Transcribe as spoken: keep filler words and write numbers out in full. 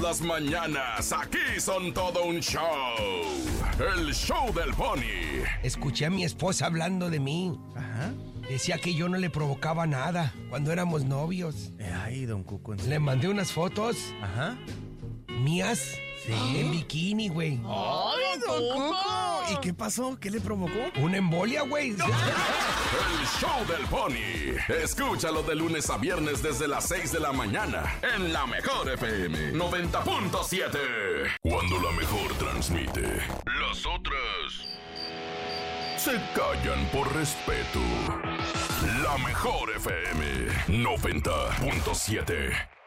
Las mañanas, aquí son todo un show. El show del Pony. Escuché a mi esposa hablando de mí. Ajá. Decía que yo no le provocaba nada cuando éramos novios. Ay, don Cuco. Le mandé unas fotos Ajá. mías Sí. en bikini, güey. ¡Ay, don Cuco! ¿Y qué pasó? ¿Qué le provocó? Una embolia, güey. El show del Pony. Escúchalo de lunes a viernes desde las seis de la mañana en la Mejor F M noventa punto siete. Cuando la Mejor transmite, las otras se callan por respeto. La Mejor F M noventa punto siete.